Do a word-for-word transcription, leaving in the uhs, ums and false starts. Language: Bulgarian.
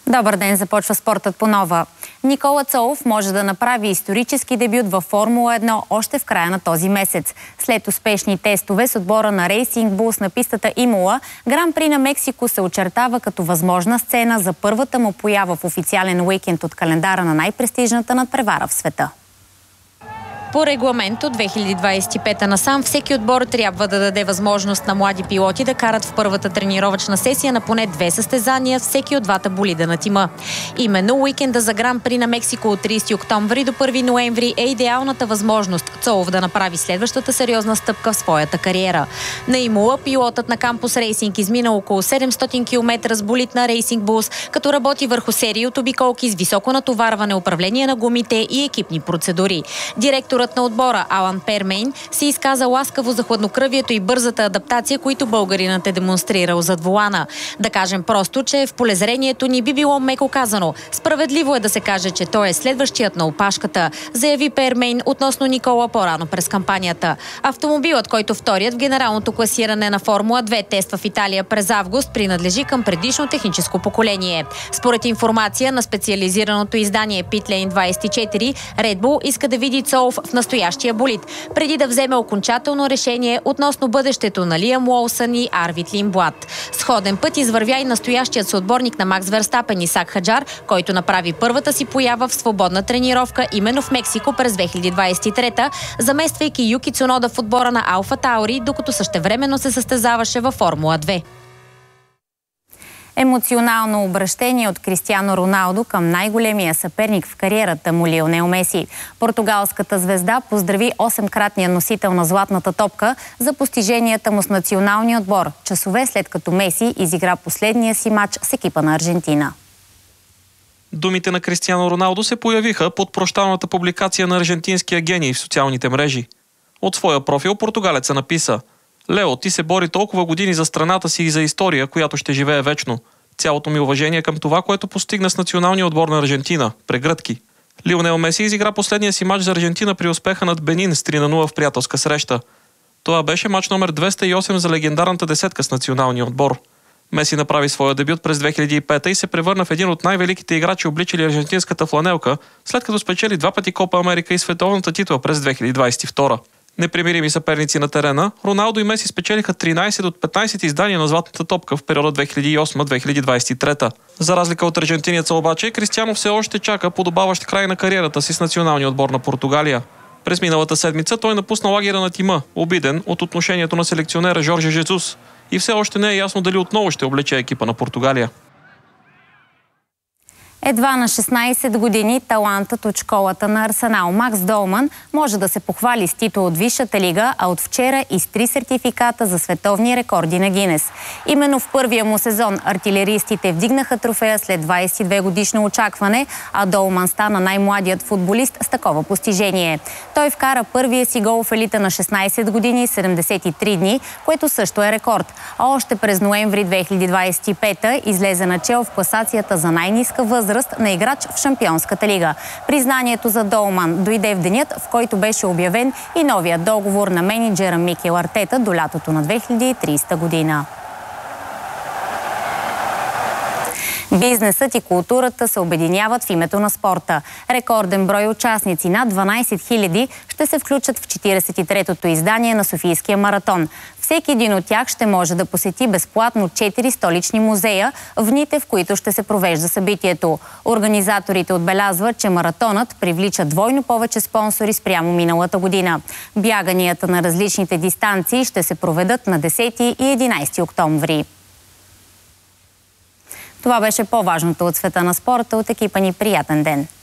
Добър ден, започва спортът по нова. Никола Цолов може да направи исторически дебют във Формула едно още в края на този месец. След успешни тестове с отбора на Рейсинг Булс на пистата Имола, Гран При на Мексико се очертава като възможна сцена за първата му поява в официален уикенд от календара на най-престижната надпревара в света. По регламент от две хиляди двадесет и пета насам, всеки отбор трябва да даде възможност на млади пилоти да карат в първата тренировъчна сесия на поне две състезания всеки от двата болида на тима. Именно уикенда за Гран При на Мексико от тридесети октомври до първи ноември е идеалната възможност Цолов да направи следващата сериозна стъпка в своята кариера. На Имола пилотът на Кампус Рейсинг измина около седемстотин километра с болид на Рейсинг Булс, като работи върху серии от обиколки с високо натоварване, управление на гумите и екипни процедури. Директор на отбора Алан Пермейн се изказа ласкаво за хладнокръвието и бързата адаптация, които българинът е демонстрирал зад волана. Да кажем просто, че в полезрението ни би било меко казано. Справедливо е да се каже, че той е следващият на опашката, заяви Пермейн относно Никола по-рано през кампанията. Автомобилът, който вторият в генералното класиране на Формула две тества в Италия през август, принадлежи към предишно техническо поколение. Според информация на специализираното издание Pitlane двадесет и четири, Red Bull иска да види Цолов в настоящия болид, преди да вземе окончателно решение относно бъдещето на Лиам Уолсън и Арвид Лимблад. Сходен път извървя и настоящият съотборник на Макс Верстапен Исак Хаджар, който направи първата си поява в свободна тренировка именно в Мексико през две хиляди двадесет и трета, замествайки Юки Цунода в отбора на Алфа Таури, докато същевременно се състезаваше във Формула две. Емоционално обращение от Кристиано Роналдо към най-големия съперник в кариерата му Лионел Меси. Португалската звезда поздрави осемкратния носител на златната топка за постиженията му с националния отбор, часове след като Меси изигра последния си матч с екипа на Аржентина. Думите на Кристиано Роналдо се появиха под прощалната публикация на аржентинския гений в социалните мрежи. От своя профил португалеца написа: "Лео, ти се бори толкова години за страната си и за история, която ще живее вечно. Цялото ми уважение към това, което постигна с националния отбор на Аржентина. Прегръдки." Лионел Меси изигра последния си матч за Аржентина при успеха над Бенин с три на нула в приятелска среща. Това беше матч номер двеста и осем за легендарната десетка с националния отбор. Меси направи своя дебют през две хиляди и пета и се превърна в един от най-великите играчи, обличали аржентинската фланелка, след като спечели два пъти Копа Америка и световната титла през две хиляди двадесет и втора. Непримирими съперници на терена, Роналдо и Меси спечелиха тринадесет от петнадесет издания на златната топка в периода две хиляди и осма - две хиляди двадесет и трета. За разлика от аржентинеца обаче, Кристиано все още чака подобаващ край на кариерата си с националния отбор на Португалия. През миналата седмица той напусна лагера на тима, обиден от отношението на селекционера Жорже Жезус, и все още не е ясно дали отново ще облече екипа на Португалия. Едва на шестнадесет години талантът от школата на Арсенал Макс Долман може да се похвали с титул от Висшата лига, а от вчера и с три сертификата за световни рекорди на Гинес. Именно в първия му сезон артилеристите вдигнаха трофея след двадесет и две годишно очакване, а Долман стана най-младият футболист с такова постижение. Той вкара първия си гол в елита на шестнадесет години и седемдесет и три дни, което също е рекорд. А още през ноември две хиляди двадесет и пета излезе начело в класацията за най-ниска възраст на играч в Шампионската лига. Признанието за Долман дойде в денят, в който беше обявен и новият договор на мениджера Микел Артета до лятото на две хиляди и тридесета година. Бизнесът и културата се обединяват в името на спорта. Рекорден брой участници, над дванадесет хиляди, ще се включат в четиридесет и третото издание на Софийския маратон. Всеки един от тях ще може да посети безплатно четири столични музея в дните, в които ще се провежда събитието. Организаторите отбелязват, че маратонът привлича двойно повече спонсори спрямо миналата година. Бяганията на различните дистанции ще се проведат на десети и единадесети октомври. Това беше по-важното от света на спорта. От екипа ни приятен ден!